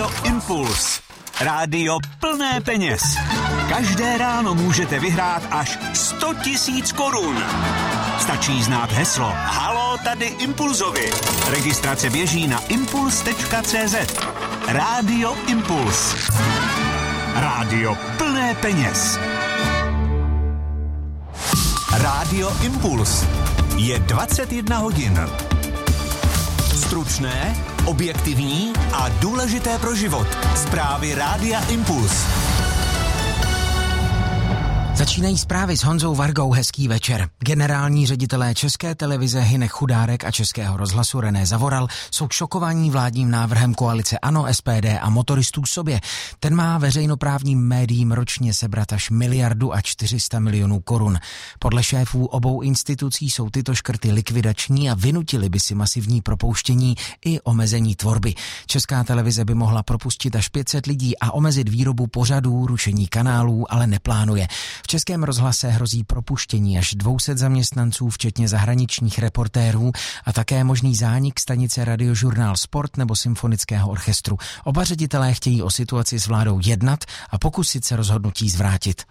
Rádio Impuls. Rádio plné peněz. Každé ráno můžete vyhrát až 100 000 korun. Stačí znát heslo Haló, tady Impulzovi. Registrace běží na impuls.cz. Rádio Impuls. Rádio plné peněz. Rádio Impuls. Je 21 hodin. Stručné, objektivní a důležité pro život. Zprávy Rádia Impuls. Začínají zprávy s Honzou Vargou. Hezký večer. Generální ředitelé České televize Hynek Chudárek a Českého rozhlasu René Zavoral jsou šokovaní vládním návrhem koalice ANO, SPD a motoristů sobě. Ten má veřejnoprávním médiím ročně sebrat až 1,4 miliardy korun. Podle šéfů obou institucí jsou tyto škrty likvidační a vynutili by si masivní propouštění i omezení tvorby. Česká televize by mohla propustit až 500 lidí a omezit výrobu pořadů, rušení kanálů, ale neplánuje. V Českém rozhlase hrozí propuštění až 200 zaměstnanců, včetně zahraničních reportérů a také možný zánik stanice Radiožurnál Sport nebo Symfonického orchestru. Oba ředitelé chtějí o situaci s vládou jednat a pokusit se rozhodnutí zvrátit.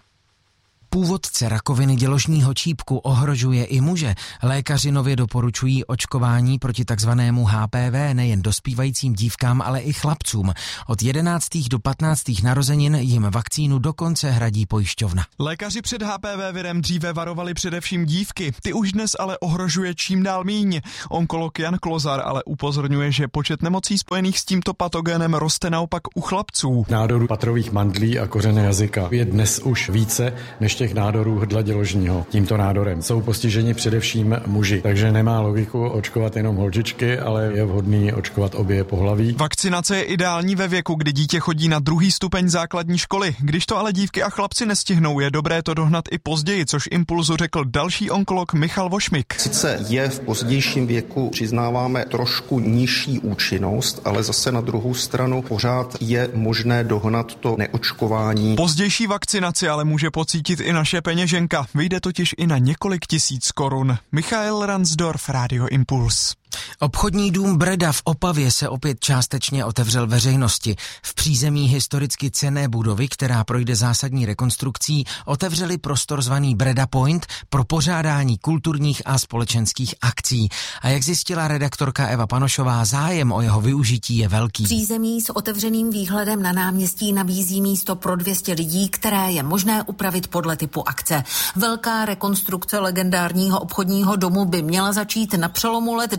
Původce rakoviny děložního čípku ohrožuje i muže. Lékaři nově doporučují očkování proti takzvanému HPV nejen dospívajícím dívkám, ale i chlapcům. Od 11. do 15. narozenin jim vakcínu dokonce hradí pojišťovna. Lékaři před HPV virem dříve varovali především dívky. Ty už dnes ale ohrožuje čím dál míň. Onkolog Jan Klozar ale upozorňuje, že počet nemocí spojených s tímto patogénem roste naopak u chlapců. Nádorů patrových mandlí a kořene jazyka je dnes už více než těch nádorů hrdla děložního. Tímto nádorem jsou postiženi především muži, takže nemá logiku očkovat jenom holčičky, ale je vhodný očkovat obě pohlaví. Vakcinace je ideální ve věku, kdy dítě chodí na 2. stupeň základní školy. Když to ale dívky a chlapci nestihnou, je dobré to dohnat i později, což Impulzu řekl další onkolog Michal Vošmik. Sice je v pozdějším věku, přiznáváme, trošku nižší účinnost, ale zase na druhou stranu pořád je možné dohnat to neočkování. Pozdější vakcinaci ale může pocítit i naše peněženka. Vyjde totiž i na několik tisíc korun. Michael Ransdorf, Rádio Impuls. Obchodní dům Breda v Opavě se opět částečně otevřel veřejnosti. V přízemí historicky cenné budovy, která projde zásadní rekonstrukcí, otevřeli prostor zvaný Breda Point pro pořádání kulturních a společenských akcí. A jak zjistila redaktorka Eva Panošová, zájem o jeho využití je velký. Přízemí s otevřeným výhledem na náměstí nabízí místo pro 200 lidí, které je možné upravit podle typu akce. Velká rekonstrukce legendárního obchodního domu by měla začít na přelomu let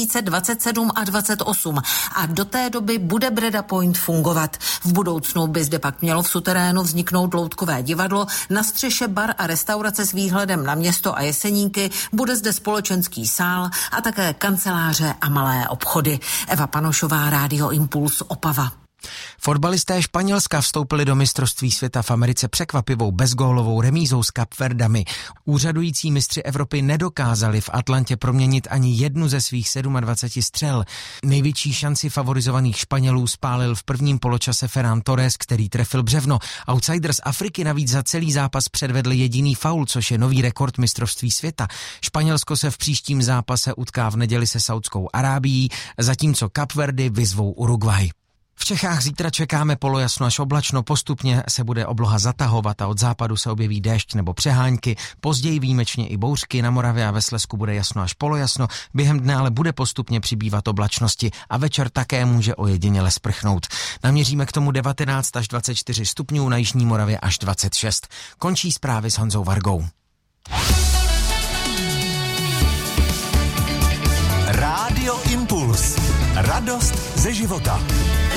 2027 a 28 a do té doby bude Breda Point fungovat. V budoucnu by zde pak mělo v suterénu vzniknout loutkové divadlo, na střeše bar a restaurace s výhledem na město a Jeseníky, bude zde společenský sál a také kanceláře a malé obchody. Eva Panošová, Rádio Impuls, Opava. Fotbalisté Španělska vstoupili do mistrovství světa v Americe překvapivou bezgólovou remízou s Kapverdami. Úřadující mistři Evropy nedokázali v Atlantě proměnit ani jednu ze svých 27 střel. Největší šanci favorizovaných Španělů spálil v prvním poločase Ferran Torres, který trefil břevno. Outsider z Afriky navíc za celý zápas předvedl jediný faul, což je nový rekord mistrovství světa. Španělsko se v příštím zápase utká v neděli se Saudskou Arábií, zatímco Kapverdy vyzvou Uruguay. V Čechách zítra čekáme polojasno až oblačno, postupně se bude obloha zatahovat a od západu se objeví déšť nebo přehánky, později výjimečně i bouřky, na Moravě a ve Slezsku bude jasno až polojasno, během dne ale bude postupně přibývat oblačnosti a večer také může ojediněle sprchnout. Naměříme k tomu 19 až 24 stupňů, na jižní Moravě až 26. Končí zprávy s Honzou Vargou. Rádio Impuls. Radost ze života.